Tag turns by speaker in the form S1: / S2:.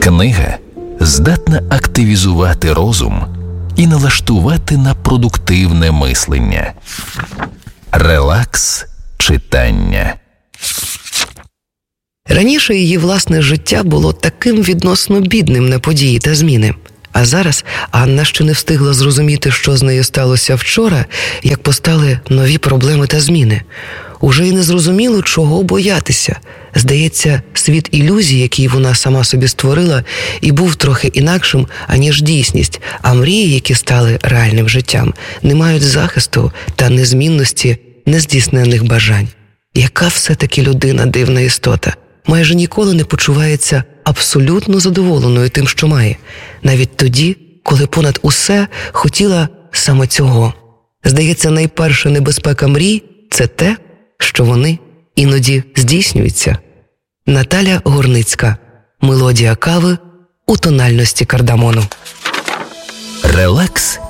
S1: Книга здатна активізувати розум і налаштувати на продуктивне мислення. Релакс читання.
S2: Раніше її власне життя було таким відносно бідним на події та зміни. А зараз Анна ще не встигла зрозуміти, що з нею сталося вчора, як постали нові проблеми та зміни. Уже й не зрозуміло, чого боятися. Здається, світ ілюзій, який вона сама собі створила, і був трохи інакшим, аніж дійсність, а мрії, які стали реальним життям, не мають захисту та незмінності нездійснених бажань. Яка все-таки людина дивна істота? Майже ніколи не почувається абсолютно задоволеною тим, що має. Навіть тоді, коли понад усе хотіла саме цього. Здається, найперша небезпека мрій – це те, що вони іноді здійснюються. Наталя Горницька. Мелодія кави у тональності кардамону.
S1: Релакс